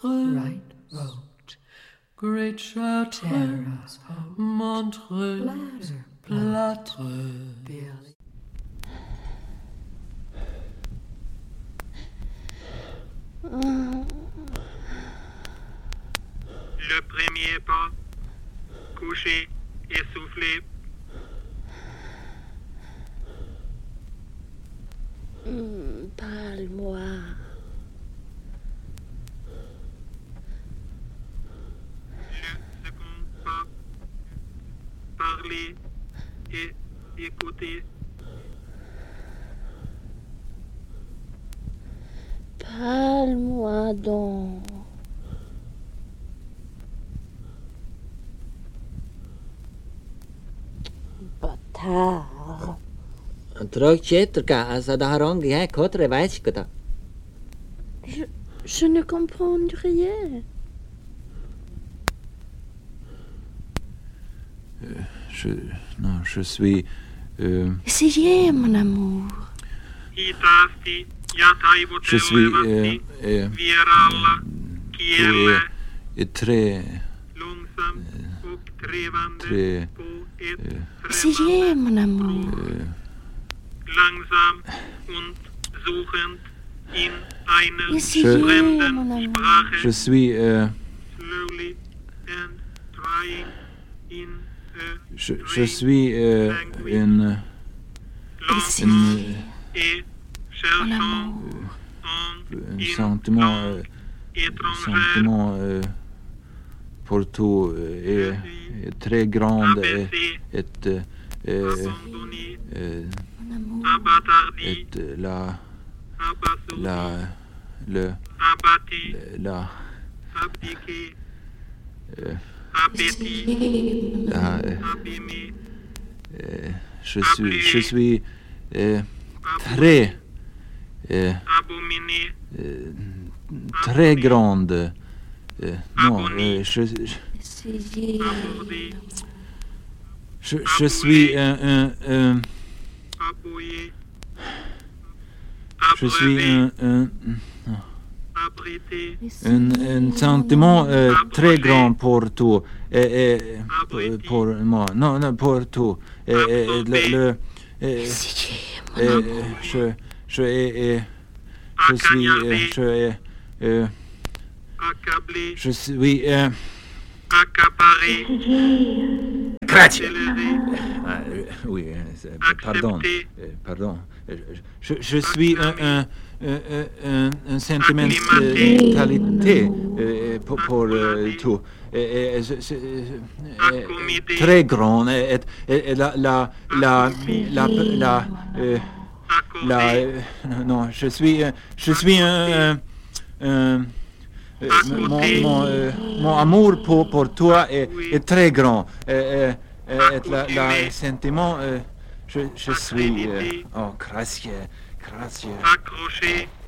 Chartres, right road, Great Chartres, Montreux, Plâtre, Le premier pas, couché, essoufflé. Parle-moi. Le second pas, parler et écouter. Parle-moi donc. Bâtard. Trog Chetrka, Asadaharongi, Kotre Weichkota. Je ne comprends rien. Je suis... Essayez, mon amour. Je suis... très... Essayez, mon amour. Langsam und suchend in einer Essayez, fremden mon amour. Sprache. Je suis... Slowly and trying in a Je suis une langue et cherchant en sentiment pour tout est très grand et abattardi, abattu, abdiqué, appétit, abîmé, je suis très abominé, très grande non Essayez. abordé, je suis appuyé, je suis abrité, un sentiment très grand pour tout et pour moi non pour tout le Essayez, mon amour. accablé, je suis accaparé, Grazie. accéléré, Oui, accepté, pardon. Je suis un sentimentalité pour tout. Très grand. Non, je suis mon amour pour toi est très grand. Le sentiment, je suis... oh, grazie. accroché,